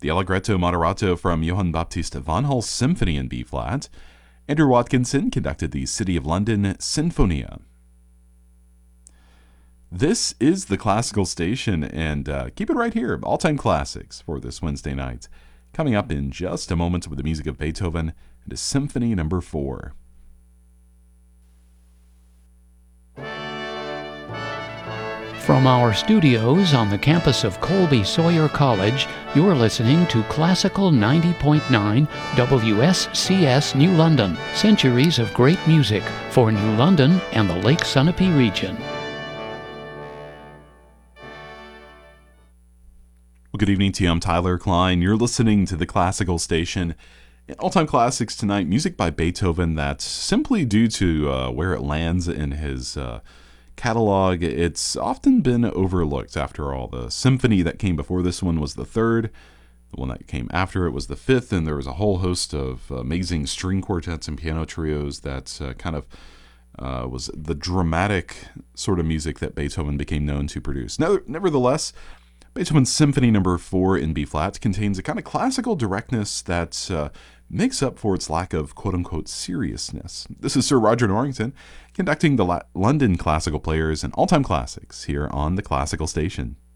The Allegretto Moderato from Johann Baptist von Hall's Symphony in B-flat. Andrew Watkinson conducted the City of London Sinfonia. This is the Classical Station, and keep it right here. All-time classics for this Wednesday night. Coming up in just a moment with the music of Beethoven and his Symphony No. 4. From our studios on the campus of Colby Sawyer College, you're listening to Classical 90.9 WSCS New London. Centuries of great music for New London and the Lake Sunapee region. Well, good evening to you. I'm Tyler Klein. You're listening to the Classical Station. In All-Time Classics tonight, music by Beethoven that's simply due to where it lands in his catalog. It's often been overlooked. After all, the symphony that came before this one was the third. The one that came after it was the fifth, and there was a whole host of amazing string quartets and piano trios that was the dramatic sort of music that Beethoven became known to produce. Nevertheless, Beethoven's Symphony No. 4 in B-flat contains a kind of classical directness that makes up for its lack of quote-unquote seriousness. This is Sir Roger Norrington conducting the London Classical Players and All-Time Classics here on the Classical Station.